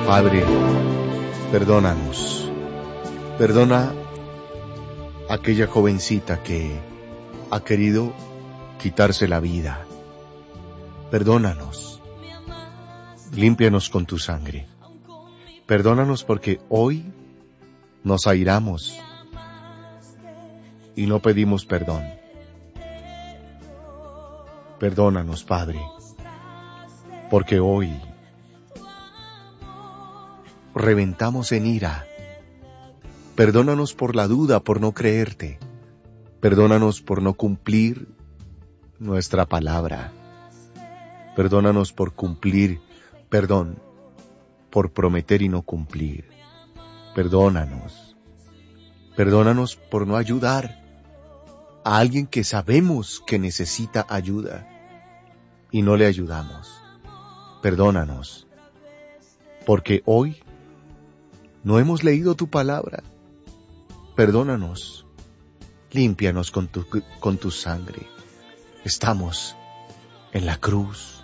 Padre, perdónanos. Perdona a aquella jovencita que ha querido quitarse la vida. Perdónanos. Límpianos con tu sangre. Perdónanos porque hoy nos airamos y no pedimos perdón. Perdónanos, Padre, porque hoy reventamos en ira. Perdónanos por la duda, por no creerte. Perdónanos por no cumplir nuestra palabra. Perdónanos por por prometer y no cumplir. Perdónanos. Perdónanos por no ayudar a alguien que sabemos que necesita ayuda y no le ayudamos. Perdónanos, porque hoy no hemos leído tu palabra. Perdónanos, límpianos con tu sangre. Estamos en la cruz.